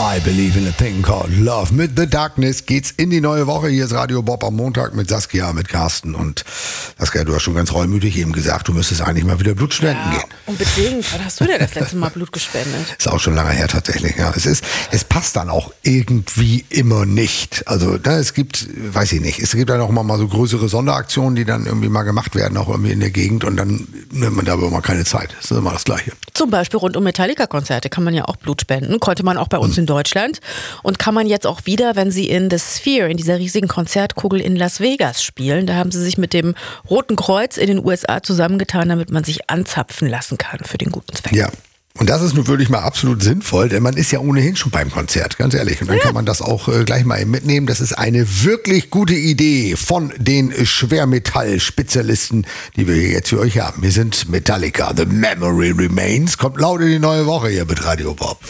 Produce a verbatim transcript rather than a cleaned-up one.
I Believe in a Thing Called Love. Mit The Darkness geht's in die neue Woche. Hier ist Radio Bob am Montag mit Saskia, mit Carsten. Und Saskia, du hast schon ganz reumütig eben gesagt, du müsstest eigentlich mal wieder Blut spenden ja, gehen. Unbedingt. Wann hast du denn das letzte Mal Blut gespendet? Ist auch schon lange her tatsächlich. Ja, es ist, es passt dann auch irgendwie immer nicht. Also da, es gibt, weiß ich nicht, es gibt dann auch immer mal so größere Sonderaktionen, die dann irgendwie mal gemacht werden, auch irgendwie in der Gegend. Und dann nimmt man da aber immer keine Zeit. Das ist immer das Gleiche. Zum Beispiel rund um Metallica-Konzerte kann man ja auch Blut spenden. Konnte man auch bei uns in Deutschland. Und kann man jetzt auch wieder, wenn sie in The Sphere, in dieser riesigen Konzertkugel in Las Vegas spielen. Da haben sie sich mit dem Roten Kreuz in den U S A zusammengetan, damit man sich anzapfen lassen kann für den guten Zweck. Ja. Und das ist nun wirklich mal absolut sinnvoll, denn man ist ja ohnehin schon beim Konzert, ganz ehrlich. Und dann ja. kann man das auch äh, gleich mal eben mitnehmen. Das ist eine wirklich gute Idee von den Schwermetall-Spezialisten, die wir hier jetzt für euch haben. Wir sind Metallica, The Memory Remains. Kommt laut in die neue Woche hier mit Radio Bob.